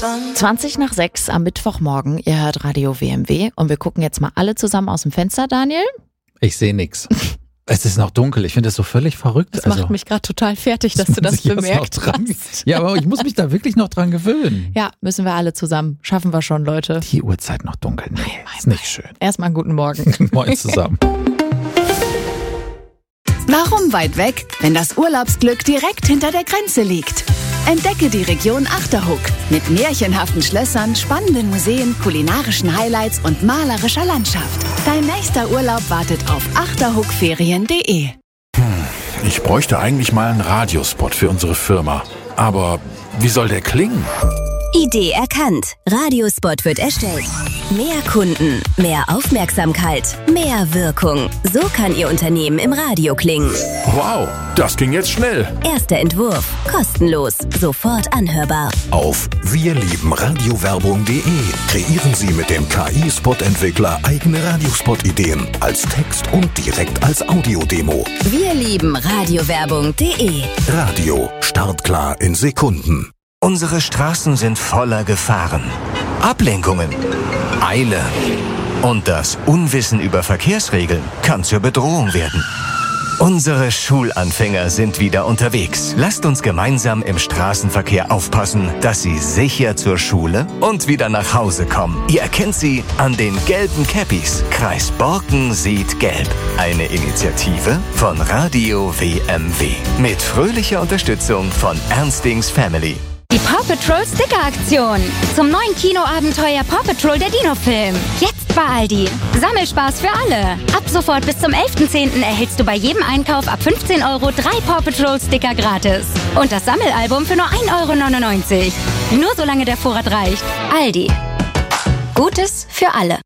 5:20 am Mittwochmorgen. Ihr hört Radio WMW und wir gucken jetzt mal alle zusammen aus dem Fenster, Daniel. Ich sehe nichts. Es ist noch dunkel. Ich finde das so völlig verrückt. Das macht mich gerade total fertig, dass du das bemerkt hast. Ja, aber ich muss mich da wirklich noch dran gewöhnen. Ja, müssen wir alle zusammen. Schaffen wir schon, Leute. Die Uhrzeit noch dunkel. Nee, ist nicht schön. Erstmal einen guten Morgen. Moin zusammen. Warum weit weg, wenn das Urlaubsglück direkt hinter der Grenze liegt? Entdecke die Region Achterhoek mit märchenhaften Schlössern, spannenden Museen, kulinarischen Highlights und malerischer Landschaft. Dein nächster Urlaub wartet auf achterhoekferien.de. Ich bräuchte eigentlich mal einen Radiospot für unsere Firma. Aber wie soll der klingen? Idee erkannt. Radiospot wird erstellt. Mehr Kunden, mehr Aufmerksamkeit, mehr Wirkung. So kann Ihr Unternehmen im Radio klingen. Wow, das ging jetzt schnell. Erster Entwurf. Kostenlos. Sofort anhörbar. Auf wirliebenradiowerbung.de kreieren Sie mit dem KI-Spot-Entwickler eigene Radiospot-Ideen als Text und direkt als Audiodemo. wirliebenradiowerbung.de Radio, startklar in Sekunden. Unsere Straßen sind voller Gefahren, Ablenkungen, Eile. Und das Unwissen über Verkehrsregeln kann zur Bedrohung werden. Unsere Schulanfänger sind wieder unterwegs. Lasst uns gemeinsam im Straßenverkehr aufpassen, dass sie sicher zur Schule und wieder nach Hause kommen. Ihr erkennt sie an den gelben Cappies. Kreis Borken sieht gelb. Eine Initiative von Radio WMW. Mit fröhlicher Unterstützung von Ernstings Family. Die Paw Patrol Sticker-Aktion. Zum neuen Kinoabenteuer Paw Patrol der Dino-Film. Jetzt bei Aldi. Sammelspaß für alle. Ab sofort bis zum 11.10. erhältst du bei jedem Einkauf ab 15 € 3 Paw Patrol Sticker gratis. Und das Sammelalbum für nur 1,99 €. Nur solange der Vorrat reicht. Aldi. Gutes für alle.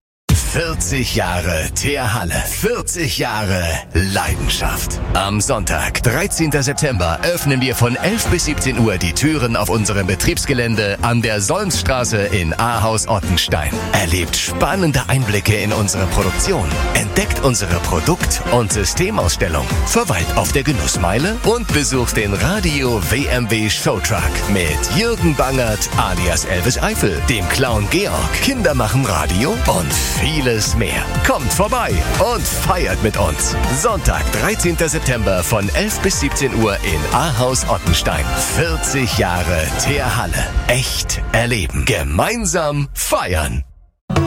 40 Jahre Teerhalle, 40 Jahre Leidenschaft. Am Sonntag, 13. September, öffnen wir von 11 bis 17 Uhr die Türen auf unserem Betriebsgelände an der Solmsstraße in Ahaus-Ottenstein. Erlebt spannende Einblicke in unsere Produktion, entdeckt unsere Produkt- und Systemausstellung, verweilt auf der Genussmeile und besucht den Radio WMW Showtruck mit Jürgen Bangert alias Elvis Eifel, dem Clown Georg, Kinder machen Radio und vieles mehr. Kommt vorbei und feiert mit uns. Sonntag, 13. September von 11 bis 17 Uhr in Ahaus-Ottenstein. 40 Jahre Teerhalle. Echt erleben. Gemeinsam feiern.